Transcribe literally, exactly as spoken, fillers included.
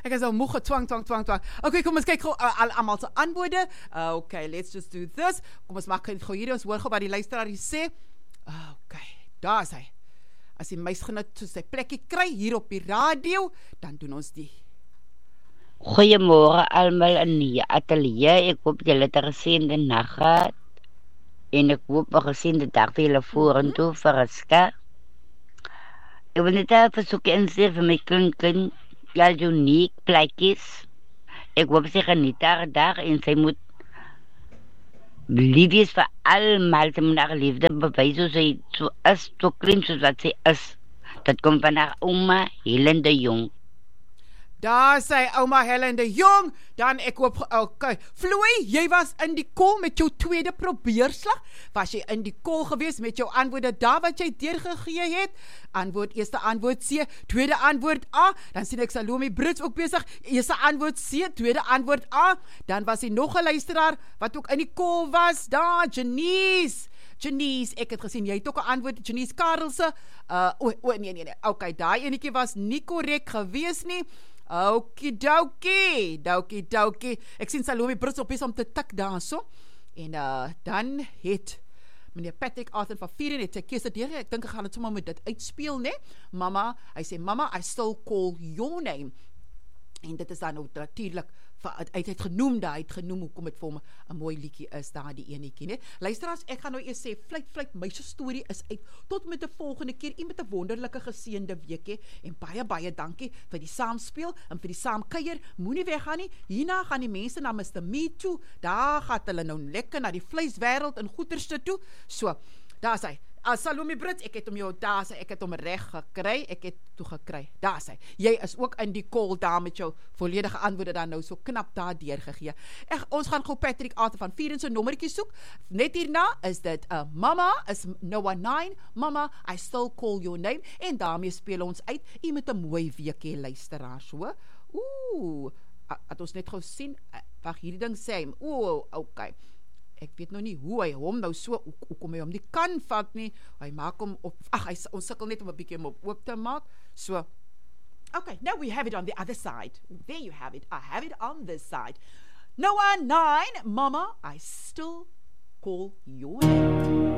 Ek is al moeg getwang, twang, twang, twang. Okay, kom ons kyk gou uh, al almal se antwoorde. Uh, okay, let's just do this. Kom ons maak dit gou hierdie, ons hoor gou wat die luisteraar hier sê. Uh, okay, daar is hy. As die meisgenoot so sy plekkie kry hier op die radio, dan doen ons die. Goeiemôre almal in die ateljee. Ek hoop julle het 'n geseënde nag gehad. En ek hoop 'n geseënde dag vir julle vorentoe vir Aska. Ek wil net 'n versoek instuur vir my klein klein ja uniek plekkies. Ek hoop sy geniet haar dag en sy moet lief wees vir almal. Sy moet haar liefde bewys soos sy so is, so klein soos wat sy is. Dat kom van haar ouma Helen de Jong. Daar sê ouma Helen de Jong, dan ek hoop, okay, Floy, jy was in die kol met jou tweede probeerslag, was jy in die kol gewees met jou antwoorde daar wat jy deurgegee het, antwoord, eerste antwoord C, tweede antwoord A, dan sien ek Salome Brits ook bezig, eerste antwoord C, tweede antwoord A, dan was hy nog 'n luisteraar, wat ook in die kol was, daar, Janice, Janice, ek het gesien, jy het ook 'n antwoord, Janice Karelse, uh, o, o, nee, nee, nee, okay, daai enetjie was nie korrek gewees nie, okidokie, dokie, dokie. Ek sien Salome Brits op is om te tik daar so. En uh, dan het meneer Patrick Arthur van Vieren het sy keuse deur. Ek dink ek gaan dit sommer met dit uitspeel, né? Mama, hy sê mama, I still call your name. En dit is dan ook natuurlik hy het genoem daar, hy het genoem hoekom het vir hom 'n mooi liedjie is daar die enetjie, né? Luisteraars, ek gaan nou eers sê Fluit Fluit my se storie is uit. Tot met 'n volgende keer, iemand 'n wonderlike geseënde week hê en baie baie dankie vir die saamspeel en vir die saamkuier. Moenie weggaan nie. Hierna gaan die mense na Mister Me toe. Daar gaan hulle nou lekker na die vleiswêreld in goederste toe. So, daar is hy. Uh, Salome Brits, ek het hom jou daar sê, ek het hom reg gekry, ek het toe gekry, daar sê, jy is ook in die call daar met jou volledige antwoorde dan nou so knap daar deurgegee. Ek, ons gaan gou Patrick Arthur van Vieren se nommertjie soek, net hierna is dit, uh, Mama, is Noah nine, Mama, I still call your name, en daarmee speel ons uit, jy met 'n mooi weekie luisteraar, so, oeh, het ons net gou sien, uh, wacht, hierdie ding sê, oeh, okay, ek weet nou nie hoe hy hom nou so, hoe, hoe kom hy hom nie kan vat nie, hy maak hom op, ach, hy ons sukkel net om 'n bietjie hom op oop te maak, so, okay, now we have it on the other side, there you have it, I have it on this side, Noah nine, Mama, I still call your name.